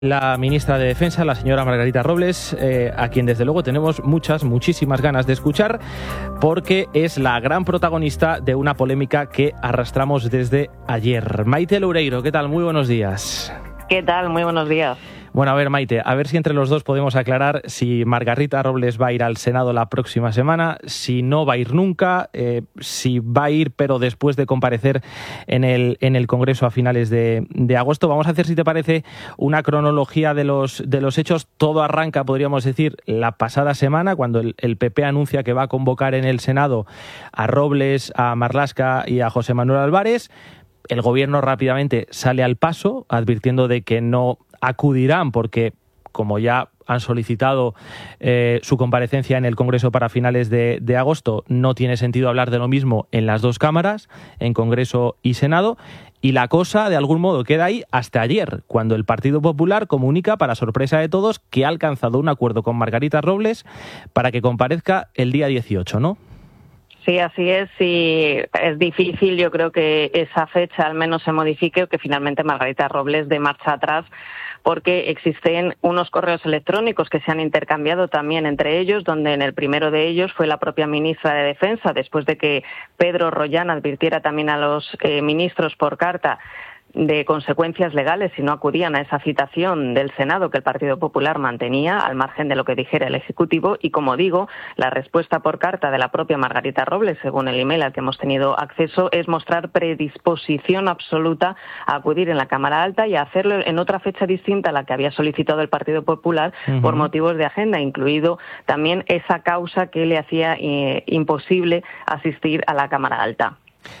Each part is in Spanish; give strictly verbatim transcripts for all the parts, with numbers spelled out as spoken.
La ministra de Defensa, la señora Margarita Robles, eh, a quien desde luego tenemos muchas, muchísimas ganas de escuchar, porque es la gran protagonista de una polémica que arrastramos desde ayer. Maite Loureiro, ¿qué tal? Muy buenos días. ¿Qué tal? Muy buenos días. Bueno, a ver, Maite, a ver si entre los dos podemos aclarar si Margarita Robles va a ir al Senado la próxima semana, si no va a ir nunca, eh, si va a ir pero después de comparecer en el, en el Congreso a finales de, de agosto. Vamos a hacer, si te parece, una cronología de los, de los hechos. Todo arranca, podríamos decir, la pasada semana, cuando el, el P P anuncia que va a convocar en el Senado a Robles, a Marlaska y a José Manuel Álvarez. El Gobierno rápidamente sale al paso, advirtiendo de que no acudirán porque, como ya han solicitado eh, su comparecencia en el Congreso para finales de, de agosto, no tiene sentido hablar de lo mismo en las dos cámaras, en Congreso y Senado, y la cosa, de algún modo, queda ahí hasta ayer, cuando el Partido Popular comunica, para sorpresa de todos, que ha alcanzado un acuerdo con Margarita Robles para que comparezca el día dieciocho, ¿no? Sí, así es, y es difícil, yo creo que esa fecha al menos se modifique o que finalmente Margarita Robles dé marcha atrás, porque existen unos correos electrónicos que se han intercambiado también entre ellos, donde en el primero de ellos fue la propia ministra de Defensa, después de que Pedro Rollán advirtiera también a los eh, ministros por carta de consecuencias legales si no acudían a esa citación del Senado que el Partido Popular mantenía, al margen de lo que dijera el Ejecutivo. Y, como digo, la respuesta por carta de la propia Margarita Robles, según el email al que hemos tenido acceso, es mostrar predisposición absoluta a acudir en la Cámara Alta y a hacerlo en otra fecha distinta a la que había solicitado el Partido Popular uh-huh. por motivos de agenda, incluido también esa causa que le hacía eh, imposible asistir a la Cámara Alta.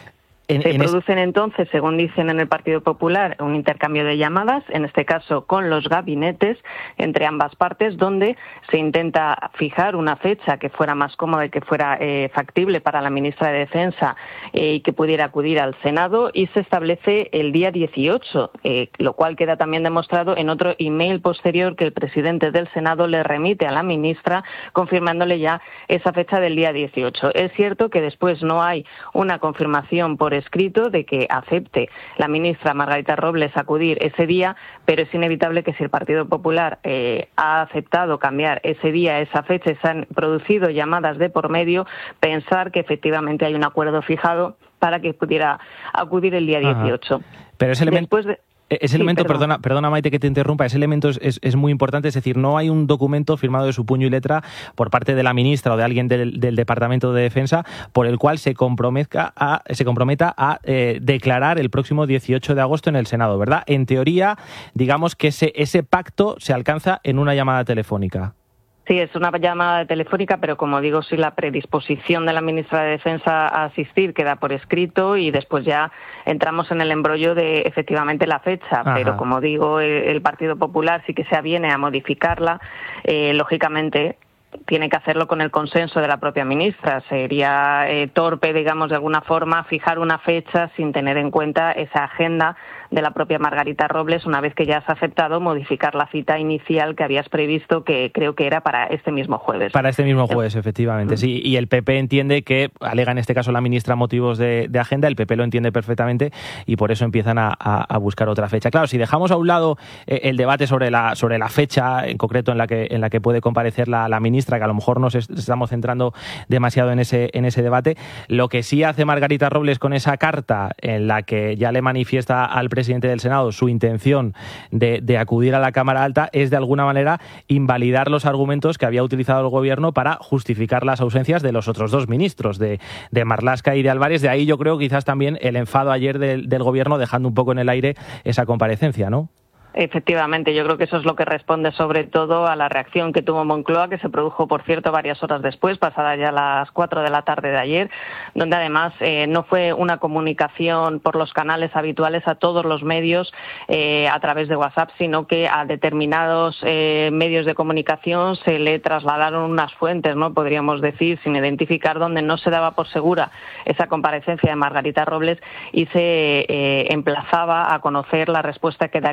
En, Se en producen es... entonces, según dicen en el Partido Popular, un intercambio de llamadas, en este caso con los gabinetes, entre ambas partes, donde se intenta fijar una fecha que fuera más cómoda y que fuera eh, factible para la ministra de Defensa eh, y que pudiera acudir al Senado, y se establece el día dieciocho, eh, lo cual queda también demostrado en otro email posterior que el presidente del Senado le remite a la ministra, confirmándole ya esa fecha del día dieciocho. Es cierto que después no hay una confirmación por escrito de que acepte la ministra Margarita Robles acudir ese día, pero es inevitable que si el Partido Popular eh, ha aceptado cambiar ese día, esa fecha, se han producido llamadas de por medio, pensar que efectivamente hay un acuerdo fijado para que pudiera acudir el día dieciocho. Ajá. Pero ese elemento... Después de... Ese elemento, sí, perdona, perdona Maite que te interrumpa, ese elemento es, es, es muy importante, es decir, no hay un documento firmado de su puño y letra por parte de la ministra o de alguien del, del Departamento de Defensa por el cual se comprometa a, se comprometa a eh, declarar el próximo dieciocho de agosto en el Senado, ¿verdad? En teoría, digamos que ese, ese pacto se alcanza en una llamada telefónica. Sí, es una llamada telefónica, pero como digo, si la predisposición de la ministra de Defensa a asistir queda por escrito y después ya entramos en el embrollo de efectivamente la fecha. Ajá. Pero como digo, el Partido Popular sí que se aviene a modificarla, eh, lógicamente tiene que hacerlo con el consenso de la propia ministra. Sería eh, torpe, digamos, de alguna forma, fijar una fecha sin tener en cuenta esa agenda de la propia Margarita Robles, una vez que ya has aceptado modificar la cita inicial que habías previsto, que creo que era para este mismo jueves. Para este mismo jueves, efectivamente, sí. Y el P P entiende que, alega en este caso la ministra motivos de, de agenda, el P P lo entiende perfectamente y por eso empiezan a, a, a buscar otra fecha. Claro, si dejamos a un lado eh, el debate sobre la, sobre la fecha en concreto en la que, en la que puede comparecer la, la ministra, que a lo mejor nos estamos centrando demasiado en ese, en ese debate, lo que sí hace Margarita Robles con esa carta en la que ya le manifiesta al presidente presidente del Senado su intención de, de acudir a la Cámara Alta es de alguna manera invalidar los argumentos que había utilizado el Gobierno para justificar las ausencias de los otros dos ministros, de, de Marlaska y de Álvarez. De ahí yo creo quizás también el enfado ayer del, del Gobierno, dejando un poco en el aire esa comparecencia, ¿no? Efectivamente, yo creo que eso es lo que responde sobre todo a la reacción que tuvo Moncloa, que se produjo, por cierto, varias horas después, pasadas ya las cuatro de la tarde de ayer, donde además eh, no fue una comunicación por los canales habituales a todos los medios eh, a través de WhatsApp, sino que a determinados eh, medios de comunicación se le trasladaron unas fuentes, ¿no? Podríamos decir, sin identificar, donde no se daba por segura esa comparecencia de Margarita Robles y se eh, emplazaba a conocer la respuesta que daría hoy el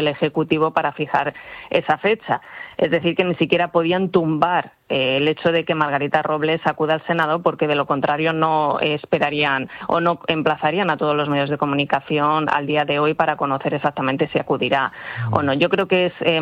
el Ejecutivo para fijar esa fecha. Es decir, que ni siquiera podían tumbar eh, el hecho de que Margarita Robles acuda al Senado, porque de lo contrario no esperarían o no emplazarían a todos los medios de comunicación al día de hoy para conocer exactamente si acudirá o no. Yo creo que es eh,